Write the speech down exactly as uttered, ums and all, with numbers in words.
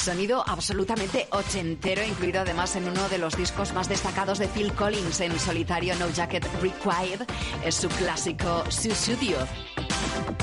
Sonido absolutamente ochentero, incluido además en uno de los discos más destacados de Phil Collins en solitario, No Jacket Required, es su clásico Sussudio.